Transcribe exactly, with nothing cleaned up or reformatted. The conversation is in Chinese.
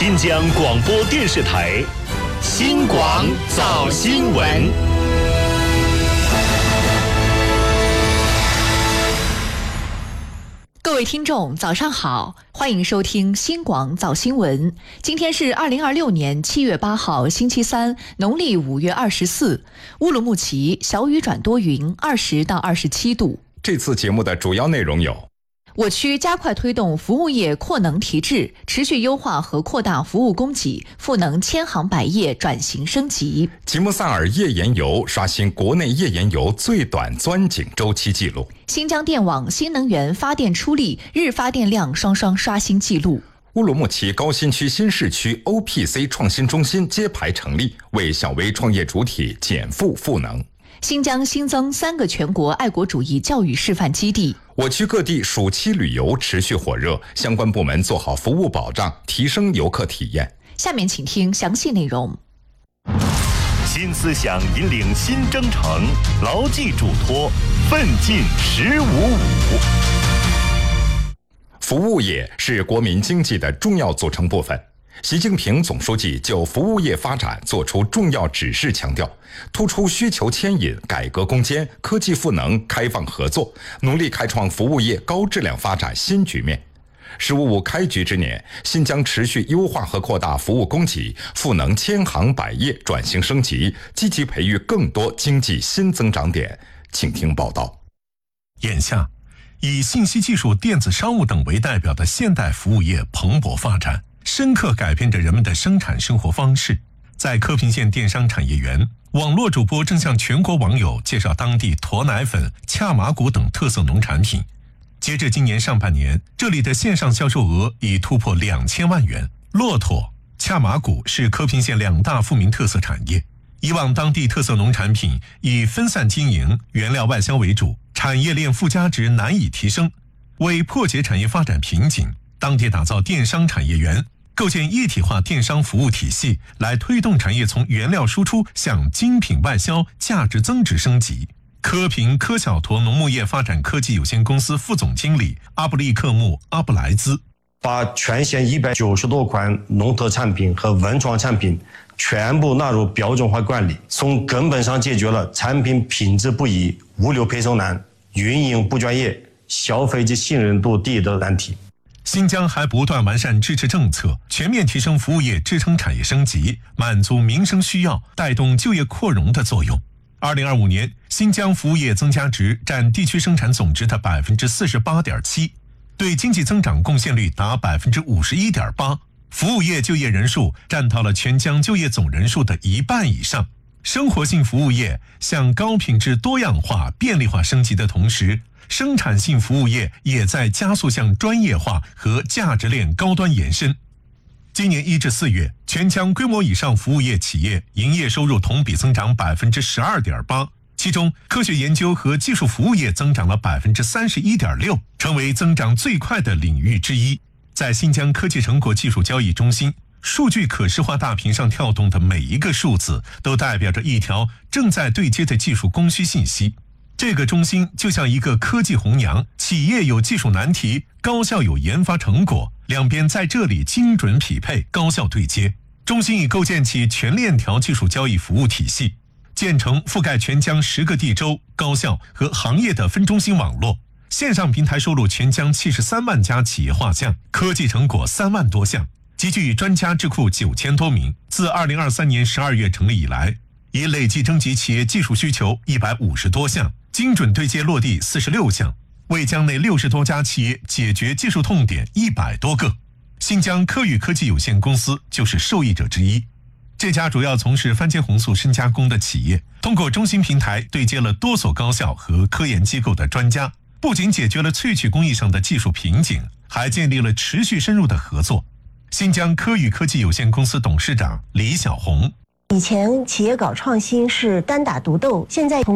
新疆广播电视台新广早新闻。 各位听众早上好，欢迎收听新广早新闻。今天是二零二六年七月八号星期三，农历五月二十四。乌鲁木齐小雨转多云，二十到二十七度。 这次节目的主要内容有： 我区加快推动服务业扩能提质，持续优化和扩大服务供给，赋能千行百业转型升级。 吉木萨尔页岩油刷新国内页岩油最短钻井周期纪录。 新疆电网新能源发电出力，日发电量双双刷新纪录。 乌鲁木齐高新区新市区 O P C 创新中心揭牌成立，为小微创业主体减负赋能。 新疆新增三个全国爱国主义教育示范基地。 我区各地暑期旅游持续火热，相关部门做好服务保障，提升游客体验。 下面请听详细内容。 新思想引领新征程，牢记嘱托，奋进十五五。 服务业是国民经济的重要组成部分。习近平总书记就服务业发展作出重要指示，强调突出需求牵引、改革攻坚、科技赋能、开放合作，努力开创服务业高质量发展新局面。十五五开局之年，新疆持续优化和扩大服务供给，赋能千行百业转型升级，积极培育更多经济新增长点。请听报道。 眼下，以信息技术、电子商务等为代表的现代服务业蓬勃发展，深刻改变着人们的生产生活方式。在科平县电商产业园，网络主播正向全国网友介绍当地驼奶粉、恰麻谷等特色农产品。截至今年上半年，这里的线上销售额已突破两千万元。骆驼、恰麻谷是科平县两大富民特色产业。以往当地特色农产品以分散经营、原料外销为主，产业链附加值难以提升。为破解产业发展瓶颈，当地打造电商产业园，构建一体化电商服务体系，来推动产业从原料输出向精品外销、价值增值升级。科平科小驼农牧业发展科技有限公司副总经理阿布利克木阿布莱兹， 把全县一百九十多款农特产品和文创产品全部纳入标准化管理，从根本上解决了产品品质不一、物流配送难、运营不专业、消费者信任度低的难题。 新疆还不断完善支持政策，全面提升服务业支撑产业升级，满足民生需要，带动就业扩容的作用。二零二五年，新疆服务业增加值占地区生产总值的百分之四十八点七，对经济增长贡献率达百分之五十一点八。服务业就业人数占到了全疆就业总人数的一半以上。生活性服务业向高品质多样化、便利化升级的同时，生产性服务业也在加速向专业化和价值链高端延伸。今年一至四月，全疆规模以上服务业企业营业收入同比增长百分之十二点八，其中科学研究和技术服务业增长了百分之三十一点六，成为增长最快的领域之一。在新疆科技成果技术交易中心，数据可视化大屏上跳动的每一个数字，都代表着一条正在对接的技术供需信息。这个中心就像一个科技红娘，企业有技术难题，高校有研发成果，两边在这里精准匹配，高效对接。中心已构建起全链条技术交易服务体系，建成覆盖全疆十个地州、高校和行业的分中心网络。线上平台收录全疆七十三万家企业画像，科技成果三万多项，集聚专家智库九千多名。自二零二三年十二月成立以来，已累计征集企业技术需求一百五十多项，精准对接落地四十六项，为疆内六十多家企业解决技术痛点一百多个。新疆科宇科技有限公司就是受益者之一。这家主要从事番茄红素深加工的企业，通过中心平台对接了多所高校和科研机构的专家，不仅解决了萃取工艺上的技术瓶颈，还建立了持续深入的合作。新疆科宇科技有限公司董事长李小红， 以前企业搞创新是单打独斗，现在从